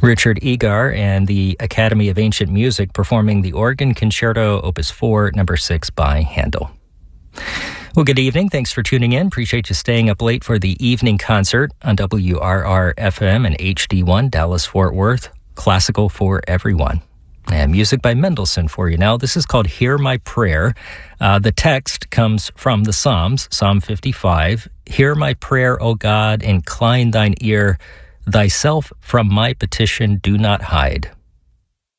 Richard Egar and the Academy of Ancient Music performing the Organ Concerto Opus 4, number 6 by Handel. Well, good evening. Thanks for tuning in. Appreciate you staying up late for the evening concert on WRR-FM and HD1 Dallas-Fort Worth. Classical for everyone. And music by Mendelssohn for you now. This is called Hear My Prayer. The text comes from the Psalms, Psalm 55. Hear my prayer, O God, incline thine ear. Thyself from my petition do not hide.